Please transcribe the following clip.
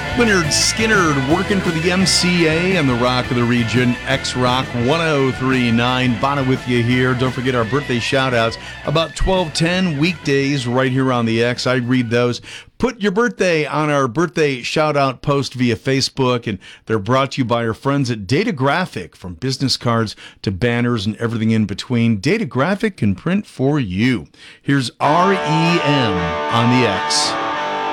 Leonard Skinner working for the MCA and the Rock of the Region, X-Rock 1039. Bono with you here. Don't forget our birthday shout-outs. About 12:10 weekdays right here on the X. I read those. Put your birthday on our birthday shout-out post via Facebook, and they're brought to you by our friends at Data Graphic. From business cards to banners and everything in between, Data Graphic can print for you. Here's REM on the X.